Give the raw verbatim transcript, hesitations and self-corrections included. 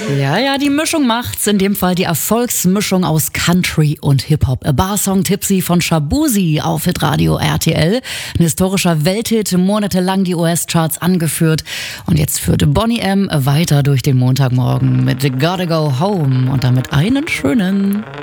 Ja, ja, die Mischung macht's. In dem Fall die Erfolgsmischung aus Country und Hip-Hop. A Barsong Tipsy von Shaboozey auf Hitradio R T L. Ein historischer Welthit, monatelang die U S-Charts angeführt. Und jetzt führte Boney M. weiter durch den Montagmorgen mit Gotta Go Home und damit einen schönen